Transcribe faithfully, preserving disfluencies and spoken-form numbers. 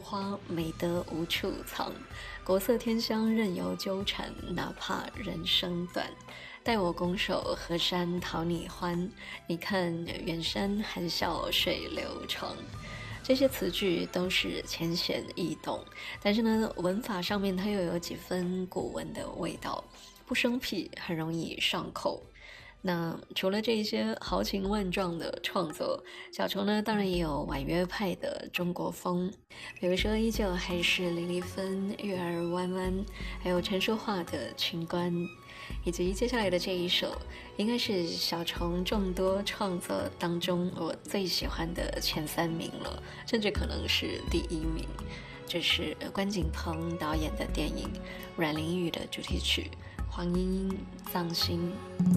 花，美得无处藏。国色天香任由纠缠，哪怕人生短。待我拱手河山讨你欢，你看远山含笑水流长。这些词句都是浅显易懂，但是呢，文法上面它又有几分古文的味道，不生僻，很容易上口。那除了这些豪情万丈的创作，小虫呢当然也有婉约派的中国风，比如说依旧还是李丽芬月儿弯弯，还有陈淑桦的情关，以及接下来的这一首应该是小虫众多创作当中我最喜欢的前三名了，甚至可能是第一名。这是关锦鹏导演的电影《阮玲玉》的主题曲，黄莺莺葬心。